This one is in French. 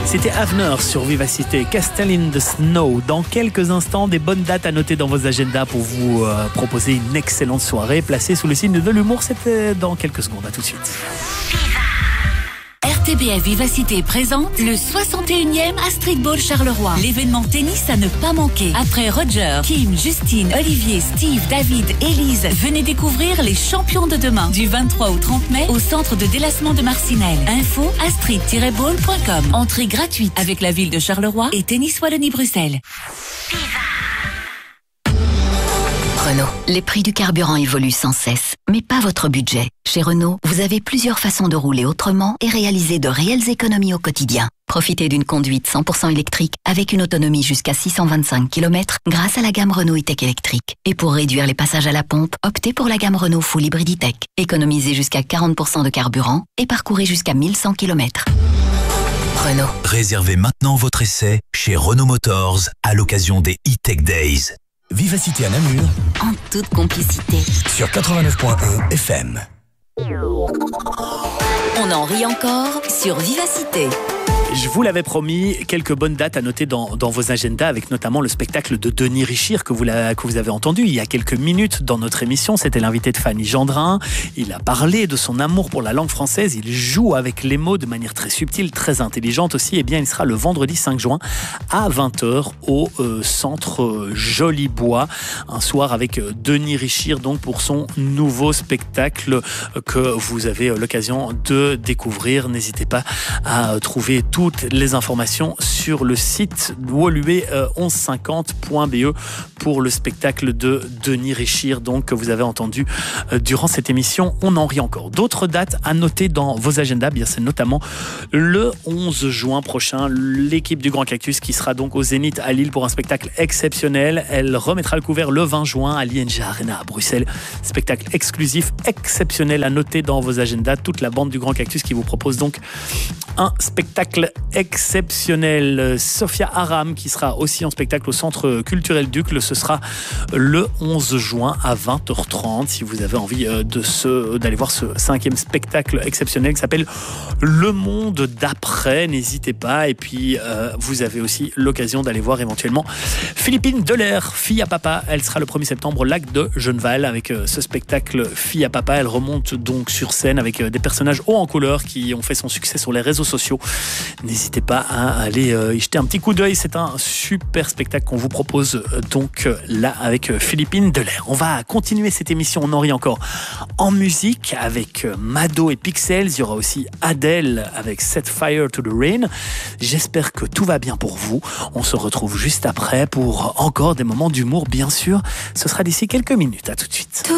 C'était Avener sur Vivacité, Castle in the Snow. Dans quelques instants, des bonnes dates à noter dans vos agendas pour vous proposer une excellente soirée placée sous le signe de l'humour. C'était dans quelques secondes. À tout de suite. RTBF Vivacité présente le 61e Astrid Ball Charleroi. L'événement tennis à ne pas manquer. Après Roger, Kim, Justine, Olivier, Steve, David, Élise, venez découvrir les champions de demain. Du 23 au 30 mai au centre de délassement de Marcinelle. Info astrid-ball.com. Entrée gratuite avec la ville de Charleroi et Tennis Wallonie-Bruxelles. Renault. Les prix du carburant évoluent sans cesse, mais pas votre budget. Chez Renault, vous avez plusieurs façons de rouler autrement et réaliser de réelles économies au quotidien. Profitez d'une conduite 100% électrique avec une autonomie jusqu'à 625 km grâce à la gamme Renault E-Tech électrique. Et pour réduire les passages à la pompe, optez pour la gamme Renault Full Hybrid E-Tech. Économisez jusqu'à 40% de carburant et parcourez jusqu'à 1100 km. Renault. Réservez maintenant votre essai chez Renault Motors à l'occasion des E-Tech Days. Vivacité à Namur, En toute complicité. sur 89.1 FM. On en rit encore sur Vivacité. Je vous l'avais promis, quelques bonnes dates à noter dans vos agendas, avec notamment le spectacle de Denis Richir que vous avez entendu il y a quelques minutes dans notre émission. C'était l'invité de Fanny Gendrin. Il a parlé de son amour pour la langue française. Il joue avec les mots de manière très subtile, très intelligente aussi. Eh bien, il sera le vendredi 5 juin à 20h au centre Jolibois. Un soir avec Denis Richir, donc pour son nouveau spectacle que vous avez l'occasion de découvrir. N'hésitez pas à trouver toutes les informations sur le site woluwe1150.be pour le spectacle de Denis Richir, donc que vous avez entendu durant cette émission. On en rit encore. D'autres dates à noter dans vos agendas, bien c'est notamment le 11 juin prochain, l'équipe du Grand Cactus qui sera donc au Zénith à Lille pour un spectacle exceptionnel. Elle remettra le couvert le 20 juin à l'ING Arena à Bruxelles. Spectacle exclusif, exceptionnel à noter dans vos agendas. Toute la bande du Grand Cactus qui vous propose donc un spectacle exceptionnel. Sophia Aram qui sera aussi en spectacle au Centre Culturel Ducle. Ce sera le 11 juin à 20h30 si vous avez envie d'aller voir ce 5e spectacle exceptionnel qui s'appelle Le Monde d'après. N'hésitez pas. Et puis vous avez aussi l'occasion d'aller voir éventuellement Philippine Delair, Fille à Papa. Elle sera le 1er septembre au lac de Genneval avec ce spectacle Fille à Papa. Elle remonte donc sur scène avec des personnages hauts en couleur qui ont fait son succès sur les réseaux sociaux. N'hésitez pas à aller y jeter un petit coup d'œil. C'est un super spectacle qu'on vous propose donc là avec Philippine Delair. On va continuer cette émission, on en rit encore en musique avec Mado et Pixels. Il y aura aussi Adele avec Set Fire to the Rain. J'espère que tout va bien pour vous. On se retrouve juste après pour encore des moments d'humour, bien sûr. Ce sera d'ici quelques minutes. À tout de suite.